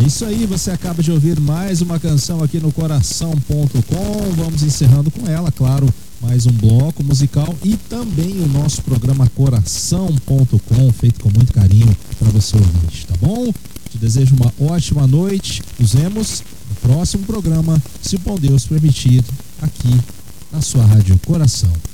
É isso aí, você acaba de ouvir mais uma canção aqui no Coração.com. Vamos encerrando com ela, claro, mais um bloco musical e também o nosso programa Coração.com, feito com muito carinho para você ouvir, tá bom? Te desejo uma ótima noite. Nos vemos no próximo programa, se o bom Deus permitir, aqui na sua Rádio Coração.